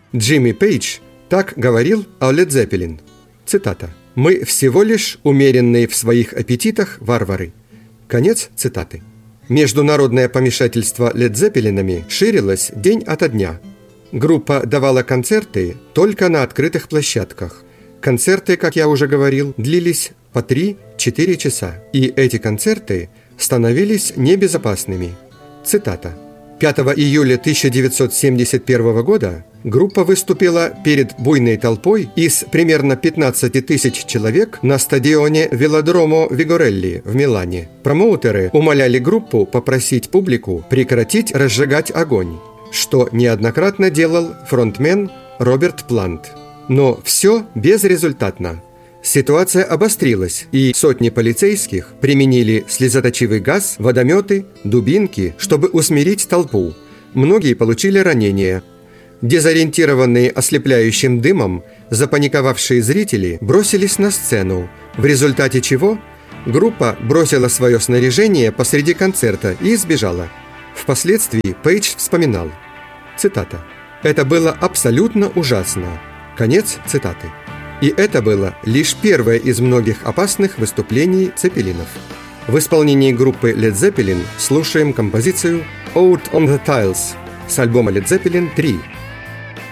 Джимми Пейдж так говорил о Led Zeppelin. Цитата. «Мы всего лишь умеренные в своих аппетитах варвары». Конец цитаты. Международное помешательство Led Zeppelin ширилось день ото дня. Группа давала концерты только на открытых площадках. Концерты, как я уже говорил, длились по 3-4 часа, и эти концерты становились небезопасными. Цитата. 5 июля 1971 года группа выступила перед буйной толпой из примерно 15 тысяч человек на стадионе Велодромо Вигорелли в Милане. Промоутеры умоляли группу попросить публику прекратить разжигать огонь, что неоднократно делал фронтмен Роберт Плант. Но все безрезультатно. Ситуация обострилась, и сотни полицейских применили слезоточивый газ, водометы, дубинки, чтобы усмирить толпу. Многие получили ранения. Дезориентированные ослепляющим дымом, запаниковавшие зрители бросились на сцену, в результате чего группа бросила свое снаряжение посреди концерта и сбежала. Впоследствии Пейдж вспоминал. Цитата. «Это было абсолютно ужасно». Конец цитаты. И это было лишь первое из многих опасных выступлений цеппелинов. В исполнении группы Led Zeppelin слушаем композицию «Out on the Tiles» с альбома Led Zeppelin 3